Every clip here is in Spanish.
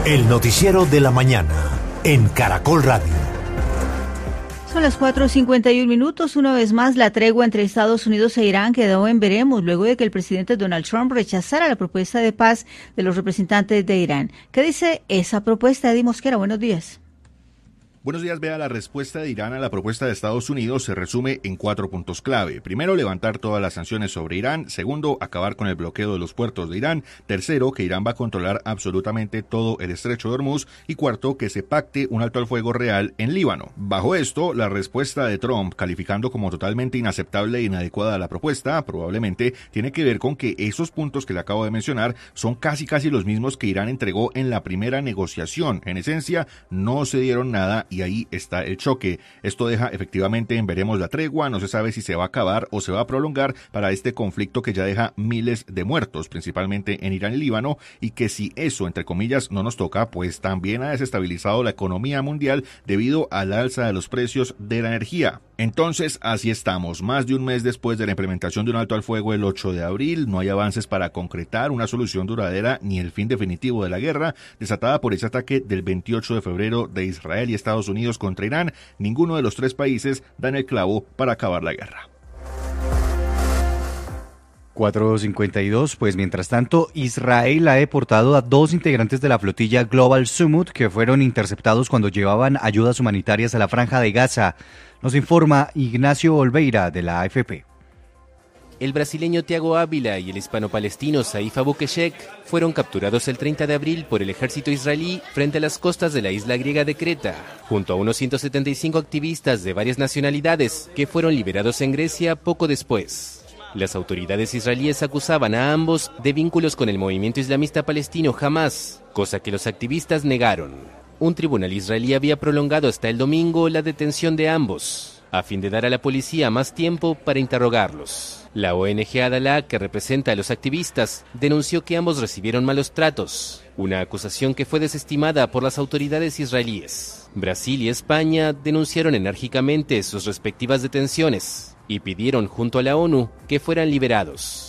El noticiero de la mañana en Caracol Radio. Son las 4:51. Una vez más, la tregua entre Estados Unidos e Irán quedó en veremos luego de que el presidente Donald Trump rechazara la propuesta de paz de los representantes de Irán. ¿Qué dice esa propuesta, Eddie Mosquera? Buenos días. Buenos días, Bea. La respuesta de Irán a la propuesta de Estados Unidos se resume en 4 puntos clave. Primero, levantar todas las sanciones sobre Irán. Segundo, acabar con el bloqueo de los puertos de Irán. Tercero, que Irán va a controlar absolutamente todo el estrecho de Hormuz. Y cuarto, que se pacte un alto al fuego real en Líbano. Bajo esto, la respuesta de Trump, calificando como totalmente inaceptable e inadecuada la propuesta, probablemente tiene que ver con que esos puntos que le acabo de mencionar son casi los mismos que Irán entregó en la primera negociación. En esencia, no se dieron nada y ahí está el choque. Esto deja efectivamente en veremos la tregua. No se sabe si se va a acabar o se va a prolongar para este conflicto que ya deja miles de muertos, principalmente en Irán y Líbano, y que si eso, entre comillas, no nos toca, pues también ha desestabilizado la economía mundial debido al alza de los precios de la energía. Entonces, así estamos, más de un mes después de la implementación de un alto al fuego el 8 de abril, no hay avances para concretar una solución duradera ni el fin definitivo de la guerra, desatada por ese ataque del 28 de febrero de Israel y Estados Unidos contra Irán. Ninguno de los 3 países dan el clavo para acabar la guerra. 4:52, pues mientras tanto, Israel ha deportado a 2 integrantes de la flotilla Global Summit que fueron interceptados cuando llevaban ayudas humanitarias a la Franja de Gaza. Nos informa Ignacio Olveira de la AFP. El brasileño Thiago Ávila y el hispano-palestino Saif Abukeshek fueron capturados el 30 de abril por el ejército israelí frente a las costas de la isla griega de Creta, junto a unos 175 activistas de varias nacionalidades que fueron liberados en Grecia poco después. Las autoridades israelíes acusaban a ambos de vínculos con el movimiento islamista palestino Hamas, cosa que los activistas negaron. Un tribunal israelí había prolongado hasta el domingo la detención de ambos, a fin de dar a la policía más tiempo para interrogarlos. La ONG Adalá, que representa a los activistas, denunció que ambos recibieron malos tratos, una acusación que fue desestimada por las autoridades israelíes. Brasil y España denunciaron enérgicamente sus respectivas detenciones y pidieron junto a la ONU que fueran liberados.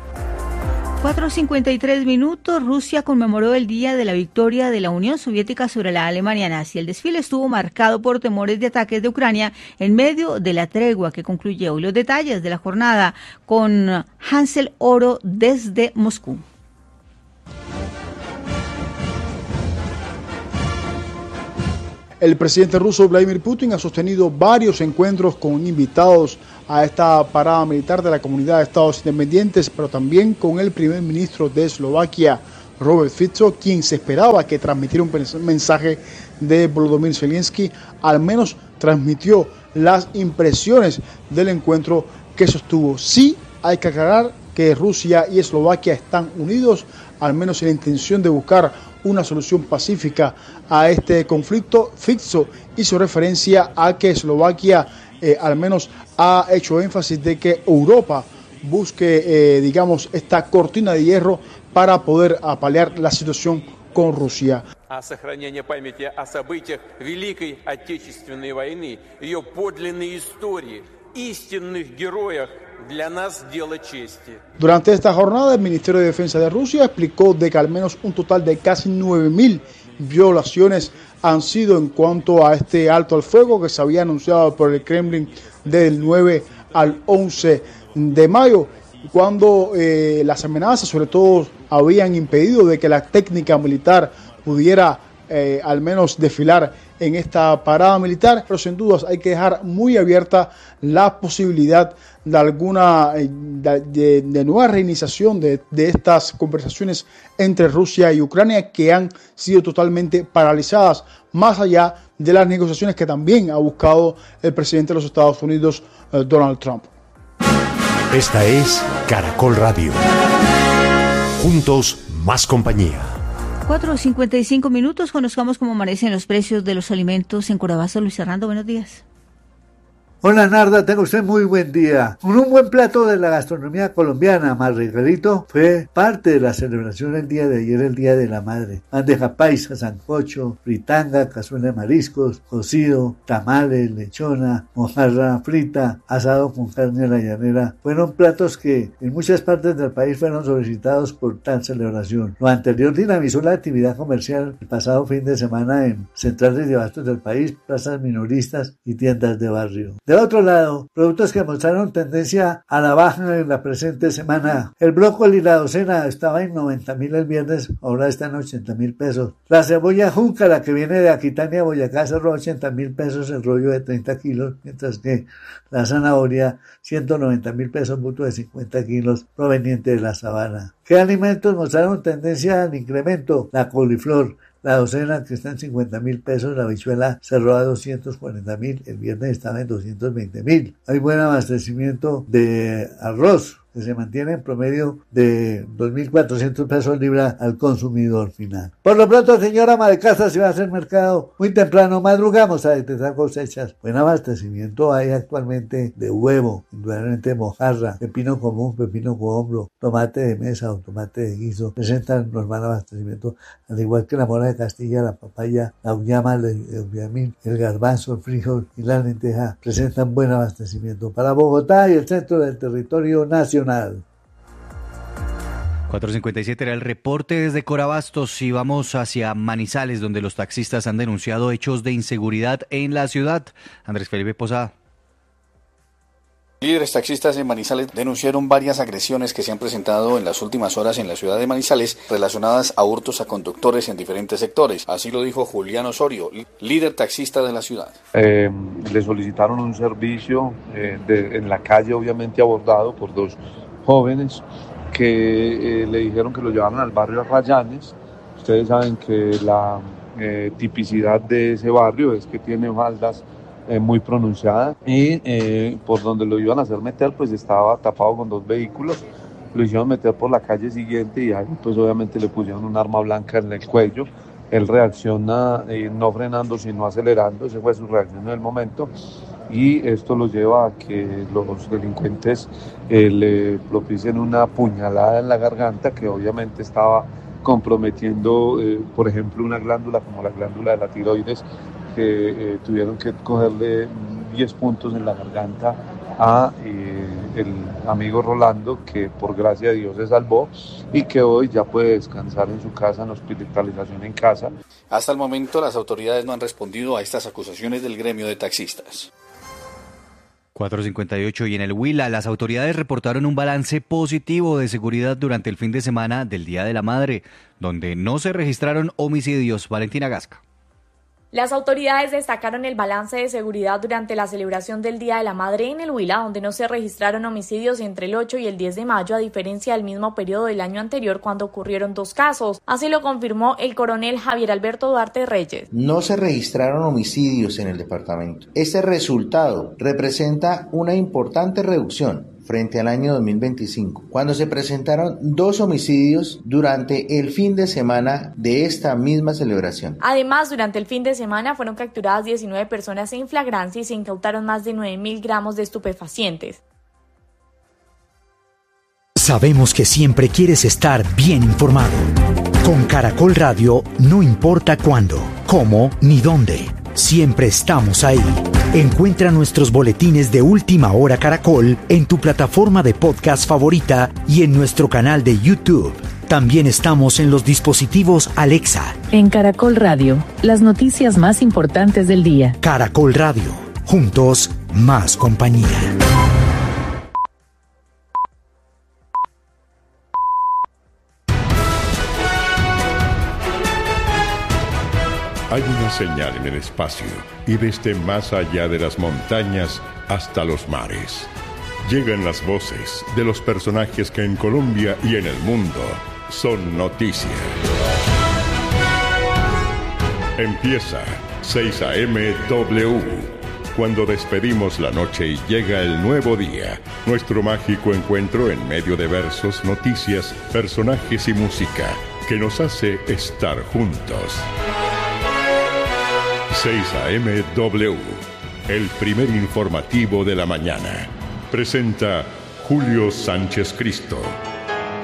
4:53. Rusia conmemoró el día de la victoria de la Unión Soviética sobre la Alemania nazi. El desfile estuvo marcado por temores de ataques de Ucrania en medio de la tregua que concluyó. Hoy los detalles de la jornada con Hansel Oro desde Moscú. El presidente ruso Vladimir Putin ha sostenido varios encuentros con invitados a esta parada militar de la Comunidad de Estados Independientes, pero también con el primer ministro de Eslovaquia, Robert Fico, quien se esperaba que transmitiera un mensaje de Volodymyr Zelensky. Al menos transmitió las impresiones del encuentro que sostuvo. Sí, hay que aclarar que Rusia y Eslovaquia están unidos, al menos en la intención de buscar una solución pacífica a este conflicto. Fico hizo referencia a que Eslovaquia al menos ha hecho énfasis de que Europa busque, esta cortina de hierro para poder paliar la situación con Rusia. А сохранение памяти о событиях Великой Отечественной войны, ее подлинной истории, истинных героях для нас дело чести. Durante esta jornada, el Ministerio de Defensa de Rusia explicó de que al menos un total de casi 9.000 violaciones han sido en cuanto a este alto al fuego que se había anunciado por el Kremlin del 9 al 11 de mayo, cuando las amenazas sobre todo habían impedido de que la técnica militar pudiera al menos desfilar en esta parada militar, pero sin dudas hay que dejar muy abierta la posibilidad de alguna de nueva reiniciación de estas conversaciones entre Rusia y Ucrania, que han sido totalmente paralizadas, más allá de las negociaciones que también ha buscado el presidente de los Estados Unidos, Donald Trump. Esta es Caracol Radio. Juntos, más compañía. 4:55. Conozcamos cómo amanecen los precios de los alimentos en Corabasa. Luis Hernando, buenos días. Hola Narda, tenga usted muy buen día. Un buen plato de la gastronomía colombiana, margarito, fue parte de la celebración el día de ayer, el Día de la Madre. Bandeja paisa, sancocho, fritanga, cazuela de mariscos, cocido, tamales, lechona, mojarra frita, asado con carne a la llanera. Fueron platos que en muchas partes del país fueron solicitados por tal celebración. Lo anterior dinamizó la actividad comercial el pasado fin de semana en centrales de abastos del país, plazas minoristas y tiendas de barrio. De otro lado, productos que mostraron tendencia a la baja en la presente semana. El brócoli y la docena estaba en 90.000 el viernes, ahora está en 80.000 pesos. La cebolla júncara que viene de Aquitania, Boyacá, cerró 80.000 pesos el rollo de 30 kilos, mientras que la zanahoria 190.000 pesos, bulto de 50 kilos proveniente de la sabana. ¿Qué alimentos mostraron tendencia al incremento? La coliflor, la docena que está en 50.000 pesos, la habichuela cerró a 240.000, el viernes estaba en 220.000. Hay buen abastecimiento de arroz, que se mantiene en promedio de 2.400 pesos libra al consumidor final. Por lo pronto, señora ama de casa, si va a hacer mercado muy temprano, madrugamos a detectar cosechas. Buen abastecimiento hay actualmente de huevo, indudablemente mojarra, pepino común, pepino cohombro, tomate de mesa o tomate de guiso. Presentan normal abastecimiento, al igual que la mora de Castilla, la papaya, la uyama, el uyamín, el garbanzo, el frijol y la lenteja. Presentan buen abastecimiento para Bogotá y el centro del territorio nacional. 4:57 era el reporte desde Corabastos y vamos hacia Manizales, donde los taxistas han denunciado hechos de inseguridad en la ciudad. Andrés Felipe Posada. Líderes taxistas en Manizales denunciaron varias agresiones que se han presentado en las últimas horas en la ciudad de Manizales relacionadas a hurtos a conductores en diferentes sectores. Así lo dijo Julián Osorio, líder taxista de la ciudad. Le solicitaron un servicio en la calle, obviamente abordado por dos jóvenes que le dijeron que lo llevaron al barrio Rayanes. Ustedes saben que la tipicidad de ese barrio es que tiene faldas muy pronunciada y por donde lo iban a hacer meter pues estaba tapado con dos vehículos. Lo hicieron meter por la calle siguiente y ahí pues obviamente le pusieron un arma blanca en el cuello. Él reacciona no frenando sino acelerando, esa fue su reacción en el momento, y esto lo lleva a que los delincuentes le propicien una puñalada en la garganta que obviamente estaba comprometiendo por ejemplo una glándula como la glándula de la tiroides, que tuvieron que cogerle 10 puntos en la garganta a el amigo Rolando, que por gracia de Dios se salvó y que hoy ya puede descansar en su casa, en hospitalización en casa. Hasta el momento las autoridades no han respondido a estas acusaciones del gremio de taxistas. 4:58 y en el Huila las autoridades reportaron un balance positivo de seguridad durante el fin de semana del Día de la Madre, donde no se registraron homicidios. Valentina Gasca. Las autoridades destacaron el balance de seguridad durante la celebración del Día de la Madre en el Huila, donde no se registraron homicidios entre el 8 y el 10 de mayo, a diferencia del mismo periodo del año anterior cuando ocurrieron 2 casos. Así lo confirmó el coronel Javier Alberto Duarte Reyes. No se registraron homicidios en el departamento. Este resultado representa una importante reducción frente al año 2025, cuando se presentaron 2 homicidios durante el fin de semana de esta misma celebración. Además, durante el fin de semana fueron capturadas 19 personas en flagrancia y se incautaron más de 9.000 gramos de estupefacientes. Sabemos que siempre quieres estar bien informado. Con Caracol Radio, no importa cuándo, cómo ni dónde, siempre estamos ahí. Encuentra nuestros boletines de Última Hora Caracol en tu plataforma de podcast favorita y en nuestro canal de YouTube. También estamos en los dispositivos Alexa. En Caracol Radio, las noticias más importantes del día. Caracol Radio, juntos, más compañía. Hay una señal en el espacio y desde más allá de las montañas hasta los mares. Llegan las voces de los personajes que en Colombia y en el mundo son noticia. Empieza 6 AM W. Cuando despedimos la noche y llega el nuevo día, nuestro mágico encuentro en medio de versos, noticias, personajes y música que nos hace estar juntos. 6 AM W. el primer informativo de la mañana. Presenta Julio Sánchez Cristo.